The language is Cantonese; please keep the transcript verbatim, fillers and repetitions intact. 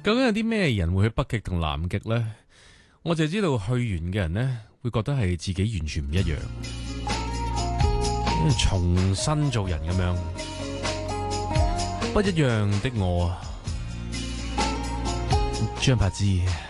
究竟有啲咩人會去北極同南極呢？我就知道去完嘅人呢，會覺得係自己完全唔一樣，重新做人咁樣，不一樣的我，張柏芝。